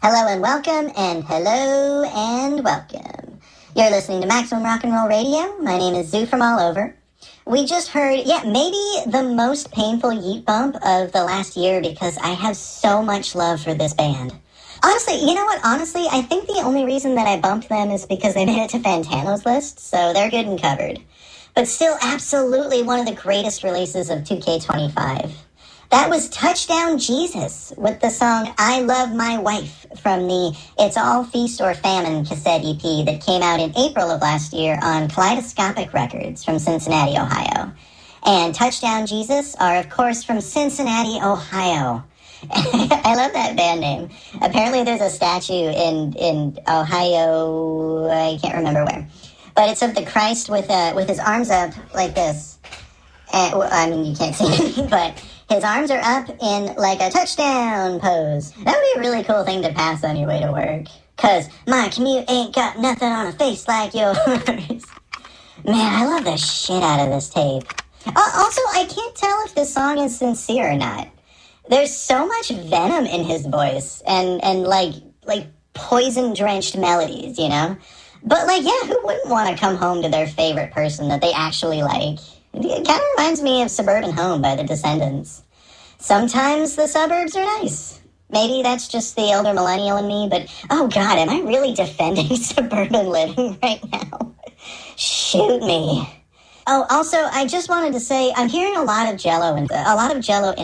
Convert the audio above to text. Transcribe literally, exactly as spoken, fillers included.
Hello and welcome, and hello and welcome. You're listening to Maximum Rock and Roll Radio. My name is Zoo from all over. We just heard, yeah, maybe the most painful yeet bump of the last year because I have so much love for this band. Honestly, you know what? Honestly, I think the only reason that I bumped them is because they made it to Fantano's list, so they're good and covered. But still, absolutely one of the greatest releases of two K twenty-five. That was Touchdown Jesus with the song I Love My Wife from the It's All Feast or Famine cassette E P that came out in April of last year on Kaleidoscopic Records from Cincinnati, Ohio. And Touchdown Jesus are, of course, from Cincinnati, Ohio. I love that band name. Apparently there's a statue in, in Ohio, I can't remember where. But it's of the Christ with uh, with his arms up like this. And, well, I mean, you can't see me, but his arms are up in like a touchdown pose. That would be a really cool thing to pass on your way to work. Cause my commute ain't got nothing on a face like yours. Man, I love the shit out of this tape. Uh, also, I can't tell if this song is sincere or not. There's so much venom in his voice and, and like, like poison-drenched melodies, you know? But like, yeah, who wouldn't want to come home to their favorite person that they actually like? It kind of reminds me of Suburban Home by the Descendants. Sometimes the suburbs are nice. Maybe that's just the elder millennial in me, but oh god, am I really defending suburban living right now? Shoot me. Oh, also, I just wanted to say, I'm hearing a lot of Jello and a lot of Jello